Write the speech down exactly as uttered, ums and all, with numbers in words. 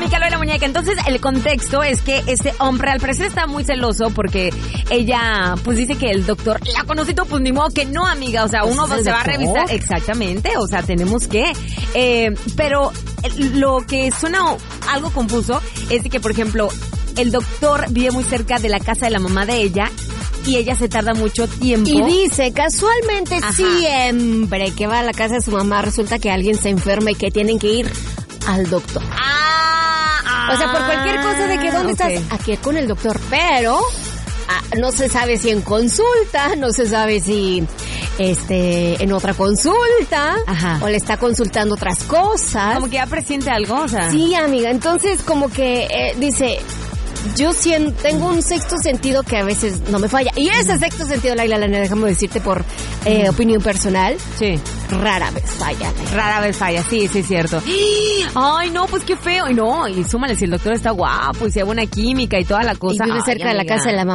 Explícalo de la muñeca. Entonces, el contexto es que este hombre al parecer está muy celoso porque ella, pues dice que el doctor la conoce, pues ni modo que no, amiga. O sea, uno ¿Es el se va a doctor? revisar. Exactamente, o sea, tenemos que. Eh, pero lo que suena algo confuso es de que, por ejemplo, el doctor vive muy cerca de la casa de la mamá de ella y ella se tarda mucho tiempo. Y dice, casualmente, Ajá. siempre que va a la casa de su mamá, resulta que alguien se enferma y que tienen que ir al doctor. Ah, ah, O sea, por cualquier cosa de que, ¿dónde okay. estás? Aquí con el doctor, pero ah, no se sabe si en consulta, no se sabe si este en otra consulta, Ajá. o le está consultando otras cosas. Como que ya presiente algo, o sea. Sí, amiga, entonces como que eh, dice, yo siento, tengo un sexto sentido que a veces no me falla. Y ese sexto sentido, Laila Lana, déjame decirte por eh, mm. opinión personal, Sí. rara vez falla. Laila. Rara vez falla, sí, sí es cierto. Ay, no, pues qué feo. Y no, y súmale, si el doctor está guapo y se hace buena química y toda la cosa. Y vive Ay, cerca de la amiga. casa de la mamá.